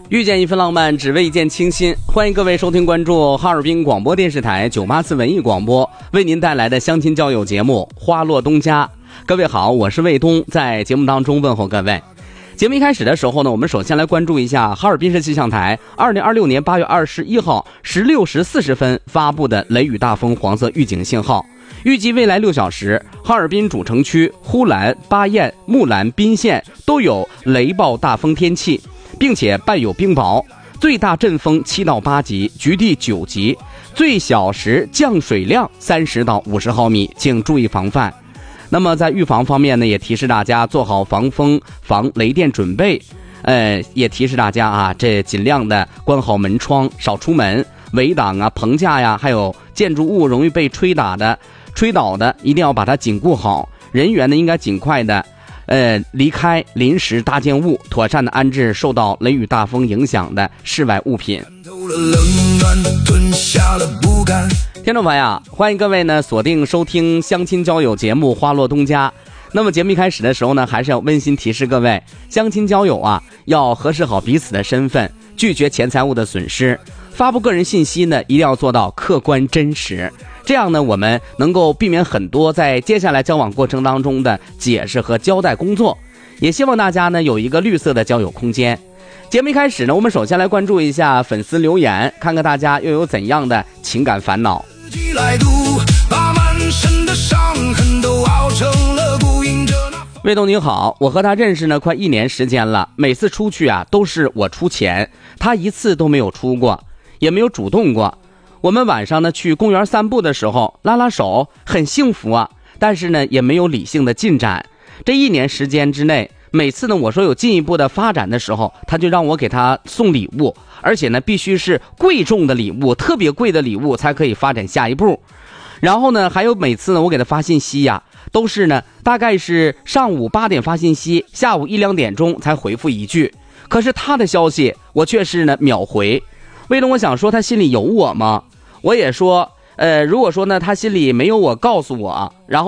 遇见一份浪漫，只为一见倾心。欢迎各位收听关注哈尔滨广播电视台984文艺广播为您带来的相亲交友节目《花落东家》。各位好，我是卫东，在节目当中问候各位。节目一开始的时候呢，我们首先来关注一下哈尔滨市气象台2026年8月21号16时40分发布的雷雨大风黄色预警信号。预计未来6小时，哈尔滨主城区、呼兰、巴彦、木兰、宾县都有雷暴大风天气，并且伴有冰雹，最大阵风7到8级，局地9级，最小时降水量30到50毫米，请注意防范。那么在预防方面呢，也提示大家做好防风、防雷电准备。也提示大家啊，这尽量的关好门窗，少出门，围挡啊、棚架呀，还有建筑物容易被吹倒的，一定要把它紧固好。人员呢，应该尽快的离开临时搭建物，妥善的安置受到雷雨大风影响的室外物品。听众朋友，欢迎各位呢锁定收听相亲交友节目《花落东家》。那么节目一开始的时候呢，还是要温馨提示各位，相亲交友啊，要核实好彼此的身份，拒绝钱财物的损失。发布个人信息呢，一定要做到客观真实，这样呢，我们能够避免很多在接下来交往过程当中的解释和交代工作。也希望大家呢有一个绿色的交友空间。节目一开始呢，我们首先来关注一下粉丝留言，看看大家又有怎样的情感烦恼。卫东你好，我和他认识呢快1年时间了，每次出去啊都是我出钱，他一次都没有出过，也没有主动过。我们晚上呢去公园散步的时候拉拉手，很幸福啊，但是呢也没有理性的进展。这1年时间之内，每次呢我说有进一步的发展的时候，他就让我给他送礼物，而且呢必须是贵重的礼物，特别贵的礼物才可以发展下一步。然后呢还有每次呢我给他发信息呀，都是呢大概是上午8点发信息，下午1、2点钟才回复一句，可是他的消息我却是呢秒回。为了我想说他心里有我吗？我也说如果说呢他心里没有我告诉我，然后